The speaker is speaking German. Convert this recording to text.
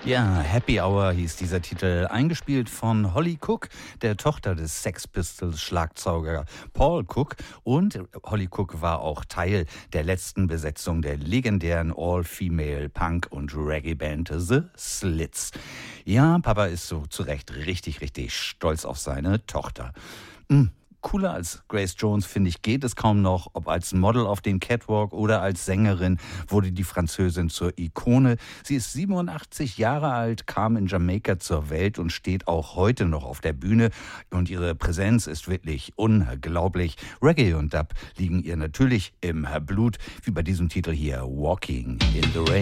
Ja, Happy Hour hieß dieser Titel, eingespielt von Holly Cook, der Tochter des Sex Pistols Schlagzeuger Paul Cook. Und Holly Cook war auch Teil der letzten Besetzung der legendären All-Female Punk- und Reggae-Band The Slits. Ja, Papa ist so zu Recht richtig, richtig stolz auf seine Tochter. Cooler als Grace Jones, finde ich, geht es kaum noch. Ob als Model auf dem Catwalk oder als Sängerin wurde die Französin zur Ikone. Sie ist 87 Jahre alt, kam in Jamaika zur Welt und steht auch heute noch auf der Bühne. Und ihre Präsenz ist wirklich unglaublich. Reggae und Dub liegen ihr natürlich im Blut, wie bei diesem Titel hier, Walking in the Rain.